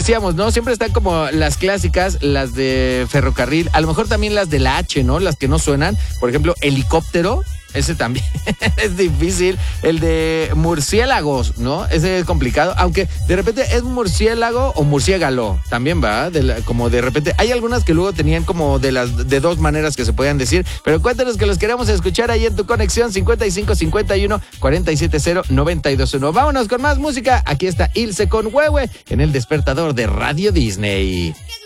decíamos, ¿no? Siempre están como las clásicas, las de ferrocarril, a lo mejor también las de la H, ¿no? Las que no suenan. Por ejemplo, helicóptero. Ese también es difícil. El de murciélagos, ¿no? Ese es complicado. Aunque de repente es murciélago o murciégalo. También va. Como de repente. Hay algunas que luego tenían como de dos maneras que se podían decir. Pero cuéntanos que los queremos escuchar ahí en tu conexión 5551-470-921. Vámonos con más música. Aquí está Ilse con Huehue en el despertador de Radio Disney.